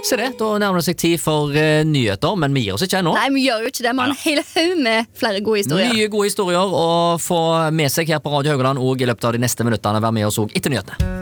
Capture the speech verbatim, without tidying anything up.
Se det, da nærmer det seg tid for uh, nyheter, men vi gir oss ikke ennå. Nei, vi gjør jo ikke det. Vi har en hel haug med flere gode historier. Mye gode historier å få med seg her på Radio Haugaland og i løpet av de neste minuttene være med oss også etter nyhetene.